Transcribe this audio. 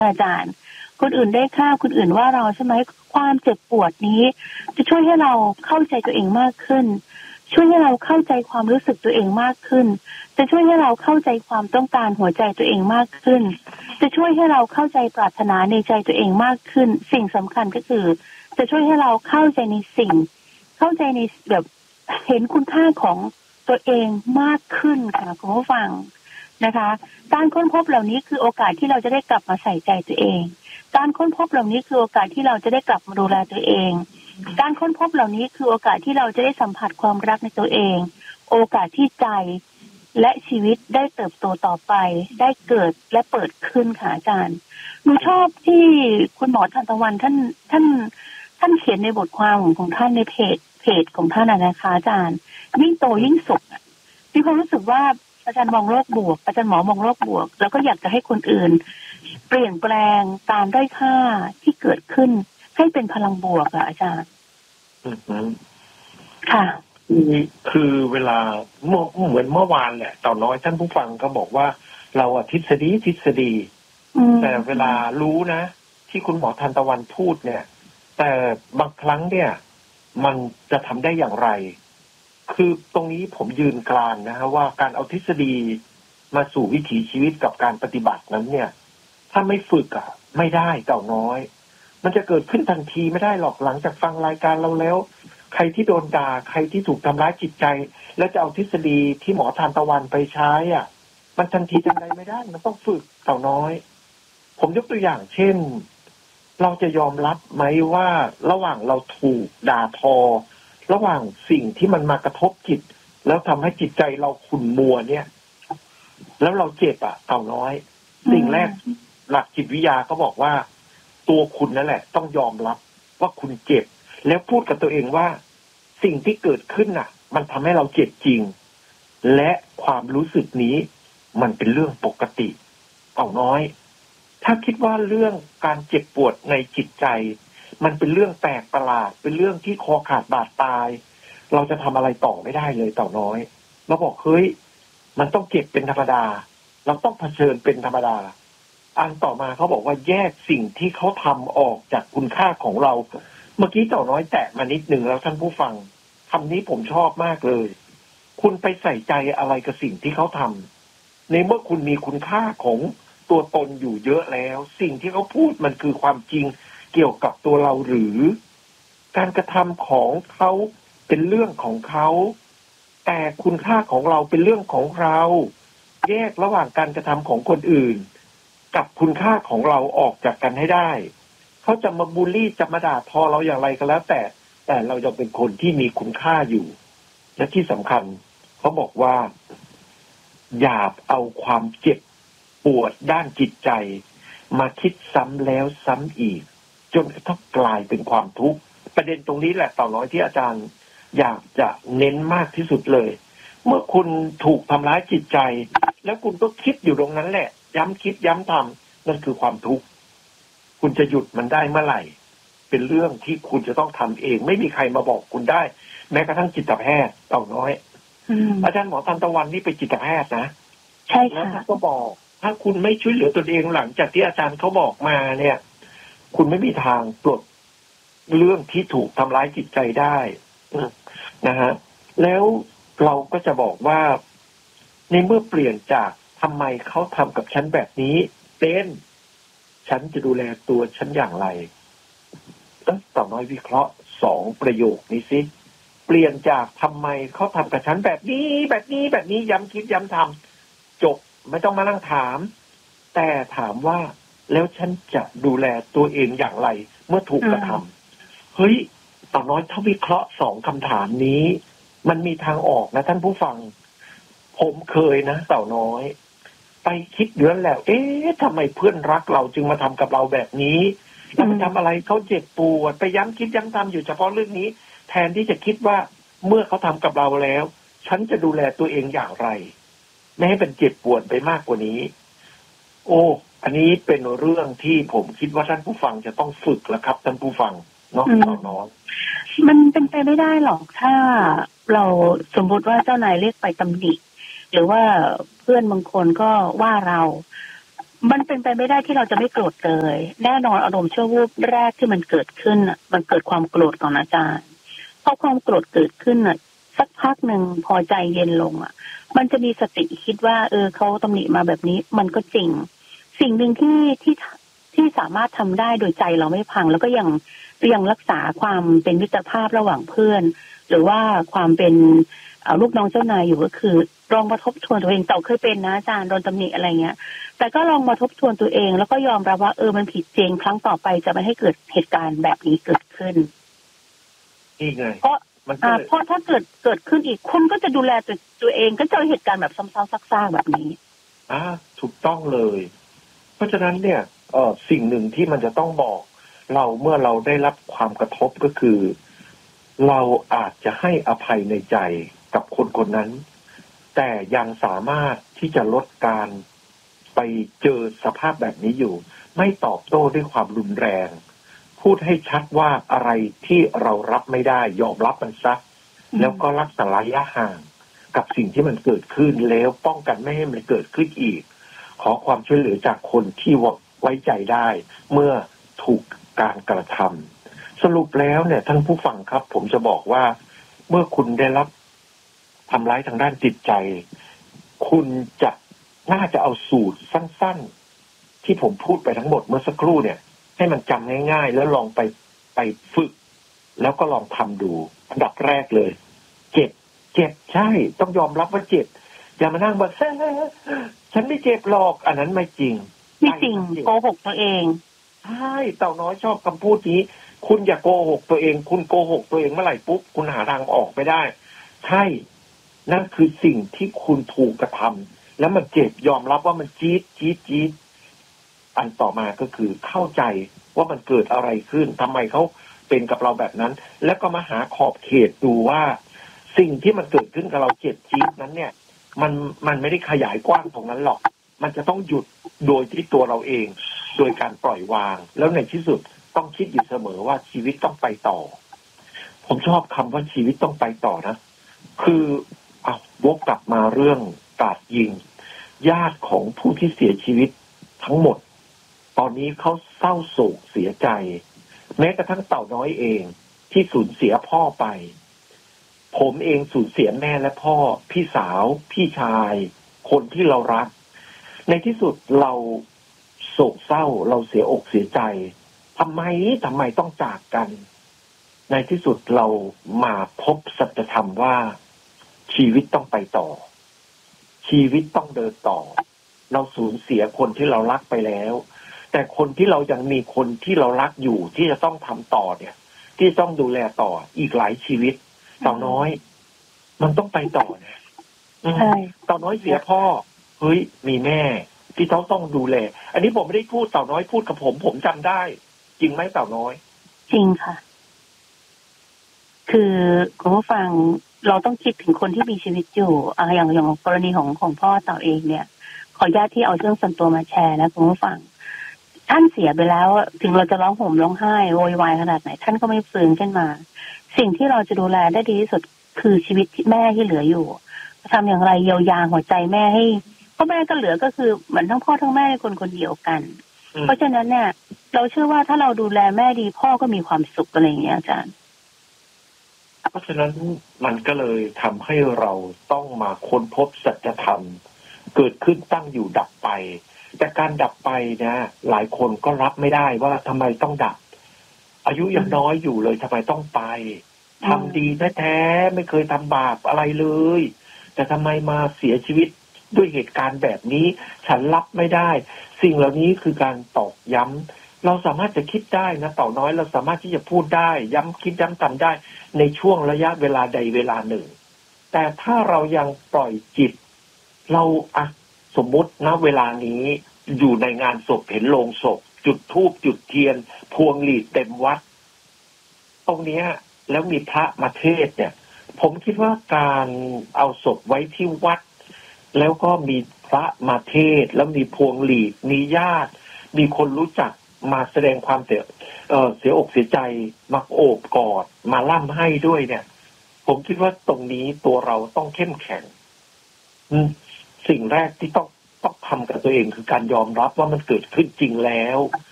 อาจารย์คนอื่นได้ค่าคนอื่นว่าเราใช่ไหมความเจ็บปวดนี้จะช่วยให้เราเข้าใจตัวเองมากขึ้นช่วยให้เราเข้าใจความรู้สึกตัวเองมากขึ้นจะช่วยให้เราเข้าใจความต้องการหัวใจตัวเองมากขึ้นจะช่วยให้เราเข้าใจปรารถนาในใจตัวเองมากขึ้นสิ่งสำคัญก็คือจะช่วยให้เราเข้าใจในสิ่งเข้าใจในแบบเห็นคุณค่าของตัวเองมากขึ้นค่ะคุณผู้ฟังนะคะการค้นพบเหล่านี้คือโอกาสที่เราจะได้กลับมาใส่ใจตัวเองการค้นพบเหล่านี้คือโอกาสที่เราจะได้กลับมาดูแลตัวเองการค้นพบเหล่านี้คือโอกาสที่เราจะได้สัมผัสความรักในตัวเองโอกาสที่ใจและชีวิตได้เติบโตต่อไปได้เกิดและเปิดขึ้นค่ะอาจารย์หนูชอบที่คุณหมอทานตะวันท่านเขียนในบทความของท่านในเพจของท่านนะคะอาจารย์ยิ่งโตยิ่งสุขมีความรู้สึกว่าอาจารย์มองโลกบวกอาจารย์หมอมองโลกบวกแล้วก็อยากจะให้คนอื่นเปลี่ยนแปลงการด้อยค่าที่เกิดขึ้นให้เป็นพลังบวกอะอาจารย์ค่ะคือเวลาเหมือนเมื่อวานแหละต่อน้อยท่านผู้ฟังก็บอกว่าเราทฤษฎีแต่เวลารู้นะที่คุณหมอทานตะวันพูดเนี่ยแต่บางครั้งเนี่ยมันจะทำได้อย่างไรคือตรงนี้ผมยืนกลางนะฮะว่าการเอาทฤษฎีมาสู่วิถีชีวิตกับการปฏิบัตินั้นเนี่ยถ้าไม่ฝึกไม่ได้เต่าน้อยมันจะเกิดขึ้นทันทีไม่ได้หรอกหลังจากฟังรายการเราแล้วใครที่โดนด่าใครที่ถูกทำร้ายจิตใจแล้วจะเอาทฤษฎีที่หมอทานตะวันไปใช้มันทันทีทันใดไม่ได้มันต้องฝึกเต่าน้อยผมยกตัวอย่างเช่นเราจะยอมรับไหมว่าระหว่างเราถูกด่าทอระหว่างสิ่งที่มันมากระทบจิตแล้วทำให้จิตใจเราขุ่นมัวเนี่ยแล้วเราเจ็บเต่าน้อยสิ่งแรกหลักจิตวิทยาก็บอกว่าตัวคุณนั่นแหละต้องยอมรับว่าคุณเจ็บแล้วพูดกับตัวเองว่าสิ่งที่เกิดขึ้นมันทำให้เราเจ็บจริงและความรู้สึกนี้มันเป็นเรื่องปกติเต่าน้อยถ้าคิดว่าเรื่องการเจ็บปวดในจิตใจมันเป็นเรื่องแปลกประหลาดเป็นเรื่องที่คอขาดบาดตายเราจะทำอะไรต่อไม่ได้เลยเต่าน้อยเราบอกเฮ้ยมันต้องเจ็บเป็นธรรมดาเราต้องเผชิญเป็นธรรมดาอันต่อมาเขาบอกว่าแยกสิ่งที่เขาทำออกจากคุณค่าของเราเมื่อกี้เต่าน้อยแตะมานิดนึงแล้วท่านผู้ฟังคำนี้ผมชอบมากเลยคุณไปใส่ใจอะไรกับสิ่งที่เขาทำในเมื่อคุณมีคุณค่าของตัวตนอยู่เยอะแล้วสิ่งที่เขาพูดมันคือความจริงเกี่ยวกับตัวเราหรือการกระทำของเขาเป็นเรื่องของเขาแต่คุณค่าของเราเป็นเรื่องของเราแยกระหว่างการกระทำของคนอื่นกับคุณค่าของเราออกจากกันให้ได้เขาจะมาบูลลี่จะมาด่าทอเราอย่างไรก็แล้วแต่เราจะเป็นคนที่มีคุณค่าอยู่และที่สำคัญเขาบอกว่าอย่าเอาความเจ็บปวดด้านจิตใจมาคิดซ้ำแล้วซ้ำอีกจนกระทั่งกลายเป็นความทุกข์ประเด็นตรงนี้แหละต่อน้อยที่อาจารย์อยากจะเน้นมากที่สุดเลยเมื่อคุณถูกทำร้ายจิตใจแล้วคุณก็คิดอยู่ตรงนั้นแหละย้ำคิดย้ำทำนั่นคือความทุกข์คุณจะหยุดมันได้เมื่อไหร่เป็นเรื่องที่คุณจะต้องทำเองไม่มีใครมาบอกคุณได้แม้กระทั่งจิตแพทย์เต่าน้อยอาจารย์หมอทานตะวันนี่เป็นจิตแพทย์นะใช่ค่ะแล้วท่านก็บอกถ้าคุณไม่ช่วยเหลือตนเองหลังจากที่อาจารย์เขาบอกมาเนี่ยคุณไม่มีทางปลดเรื่องที่ถูกทำร้ายจิตใจได้นะฮะแล้วเราก็จะบอกว่าในเมื่อเปลี่ยนจากทำไมเขาทำกับฉันแบบนี้เป็นฉันจะดูแลตัวฉันอย่างไรต่อน้อยวิเคราะห์2ประโยคนี้สิเปลี่ยนจากทำไมเขาทำกับฉันแบบนี้ย้ำคิดย้ำทำจบไม่ต้องมานั่งถามแต่ถามว่าแล้วฉันจะดูแลตัวเองอย่างไรเมื่อถูกกระทำเฮ้ยต่อน้อยถ้าวิเคราะห์2คำถามนี้มันมีทางออกนะท่านผู้ฟังผมเคยนะเต่าน้อยไปคิดเดือนแล้วทำไมเพื่อนรักเราจึงมาทำกับเราแบบนี้เราไปทำอะไรเขาเจ็บปวดไปย้ำคิดย้ำทำอยู่เฉพาะเรื่องนี้แทนที่จะคิดว่าเมื่อเขาทำกับเราแล้วฉันจะดูแลตัวเองอย่างไรไม่ให้เป็นเจ็บปวดไปมากกว่านี้อันนี้เป็นเรื่องที่ผมคิดว่าท่านผู้ฟังจะต้องฝึกแล้วครับท่านผู้ฟังเนาะน้องมันเป็นไปไม่ได้หรอกถ้าเราสมมติว่าเจ้านายเรียกไปตำหนิหรือว่าเพื่อนบางคนก็ว่าเรามันเป็นไปไม่ได้ที่เราจะไม่โกรธเลยแน่นอนอารมณ์ชั่ววูบแรกที่มันเกิดขึ้นอ่ะมันเกิดความโกรธก่อนอาจารย์พอความโกรธเกิดขึ้นอ่ะสักพักหนึ่งพอใจเย็นลงอ่ะมันจะมีสติคิดว่าเขาตำหนิมาแบบนี้มันก็จริงสิ่งหนึ่งที่สามารถทำได้โดยใจเราไม่พังแล้วก็ยังรักษาความเป็นมิตรภาพระหว่างเพื่อนหรือว่าความเป็นลูกน้องเจ้านายอยู่ก็คือลองมาทบทวนตัวเองเต่าเคยเป็นนะอาจารย์โดนตำหนิอะไรเงี้ยแต่ก็ลองมาทบทวนตัวเองแล้วก็ยอมรับว่ามันผิดจริงครั้งต่อไปจะไม่ให้เกิดเหตุการณ์แบบนี้เกิดขึ้นนี่ไงเพราะถ้าเกิดขึ้นอีกคุณก็จะดูแลตัวเองก็เจอเหตุการณ์แบบซ้ำๆซากๆแบบนี้ถูกต้องเลยเพราะฉะนั้นเนี่ยสิ่งหนึ่งที่มันจะต้องบอกเราเมื่อเราได้รับความกระทบก็คือเราอาจจะให้อภัยในใจกับคนคนนั้นแต่ยังสามารถที่จะลดการไปเจอสภาพแบบนี้อยู่ไม่ตอบโต้ด้วยความรุนแรงพูดให้ชัดว่าอะไรที่เรารับไม่ได้ยอมรับมันซะแล้วก็รักษาระยะห่างกับสิ่งที่มันเกิดขึ้นแล้วป้องกันไม่ให้มันเกิดขึ้นอีกขอความช่วยเหลือจากคนที่ไว้ใจได้เมื่อถูกการกระทำสรุปแล้วเนี่ยท่านผู้ฟังครับผมจะบอกว่าเมื่อคุณได้รับทำร้ายทางด้านจิตใจคุณจะน่าจะเอาสูตรสั้นๆที่ผมพูดไปทั้งหมดเมื่อสักครู่เนี่ยให้มันจำง่ายๆแล้วลองไปฝึกแล้วก็ลองทำดูอันดับแรกเลยเจ็บใช่ต้องยอมรับว่าเจ็บอย่ามานั่งบอกฉันไม่เจ็บหรอกอันนั้นไม่จริงโกหกตัวเองใช่เต่าน้อยชอบคำพูดนี้คุณอย่าโกหกตัวเองคุณโกหกตัวเองเมื่อไหร่ปุ๊บคุณหาทางออกไม่ได้ใช่นั่นคือสิ่งที่คุณถูกกระทำแล้วมันเจ็บยอมรับว่ามันจี๊ดอันต่อมาก็คือเข้าใจว่ามันเกิดอะไรขึ้นทำไมเขาเป็นกับเราแบบนั้นแล้วก็มาหาขอบเขตดูว่าสิ่งที่มันเกิดขึ้นกับเราเจ็บจี๊ดนั้นเนี่ยมันไม่ได้ขยายกว้างตรงนั้นหรอกมันจะต้องหยุดโดยที่ตัวเราเองโดยการปล่อยวางแล้วในที่สุดต้องคิดอยู่เสมอว่าชีวิตต้องไปต่อผมชอบคำว่าชีวิตต้องไปต่อนะคือวกกลับมาเรื่องกราดยิงญาติของผู้ที่เสียชีวิตทั้งหมดตอนนี้เขาเศร้าโศกเสียใจแม้กระทั่งเต่าน้อยเองที่สูญเสียพ่อไปผมเองสูญเสียแม่และพ่อพี่สาวพี่ชายคนที่เรารักในที่สุดเราโศกเศร้าเราเสียอกเสียใจทำไมต้องจากกันในที่สุดเรามาพบสัจธรรมว่าชีวิตต้องไปต่อชีวิตต้องเดินต่อเราสูญเสียคนที่เรารักไปแล้วแต่คนที่เรายังมีคนที่เรารักอยู่ที่จะต้องทำต่อเนี่ยที่ต้องดูแลต่ออีกหลายชีวิตเต่าน้อยมันต้องไปต่อนะเต่าน้อยเสียพ่อเฮ้ยมีแม่ที่เขาต้องดูแลอันนี้ผมไม่ได้พูดเต่าน้อยพูดกับผมจำได้จริงไหมเต่าน้อยจริงค่ะคือคุณผู้ฟังเราต้องคิดถึงคนที่มีชีวิตอยู่อย่างกรณีของพ่อเต่าเองเนี่ยขออนุญาตที่เอาเรื่องส่วนตัวมาแชร์นะคุณผู้ฟังท่านเสียไปแล้วถึงเราจะร้องห่มร้องไห้โวยวายขนาดไหนท่านก็ไม่ฟื้นขึ้นมาสิ่งที่เราจะดูแลได้ดีที่สุดคือชีวิตแม่ที่เหลืออยู่ทำอย่างไรเยียวยาหัวใจแม่ให้เพราะแม่ก็เหลือก็คือเหมือนทั้งพ่อทั้งแม่คนเดียวกันเพราะฉะนั้นเนี่ยเราเชื่อว่าถ้าเราดูแลแม่ดีพ่อก็มีความสุขอะไรอย่างเงี้ยอาจารย์เพราะฉะนั้นมันก็เลยทำให้เราต้องมาค้นพบสัจธรรมเกิดขึ้นตั้งอยู่ดับไปแต่การดับไปนะหลายคนก็รับไม่ได้ว่าทำไมต้องดับอายุยังน้อยอยู่เลยทำไมต้องไปทำดีแท้ๆไม่เคยทำบาปอะไรเลยแต่ทำไมมาเสียชีวิตด้วยเหตุการณ์แบบนี้ฉันรับไม่ได้สิ่งเหล่านี้คือการตอกย้ำเราสามารถจะคิดได้นะเต่าน้อยเราสามารถที่จะพูดได้ย้ำคิดย้ำทำได้ในช่วงระยะเวลาใดเวลาหนึ่งแต่ถ้าเรายังปล่อยจิตเราสมมุตินะเวลานี้อยู่ในงานศพเห็นโลงศพจุดธูปจุดเทียนพวงหลีดเต็มวัดตรงนี้แล้วมีพระมาเทศเนี่ยผมคิดว่าการเอาศพไว้ที่วัดแล้วก็มีพระมาเทศแล้วมีพวงหลีดมีญาติมีคนรู้จักมาแสดงความเสียอกเสียใจมาโอบกอดมาล่ำให้ด้วยเนี่ยผมคิดว่าตรงนี้ตัวเราต้องเข้มแข็งสิ่งแรกที่ต้องต้องทำกับตัวเองคือการยอมรับว่ามันเกิดขึ้นจริงแล้ว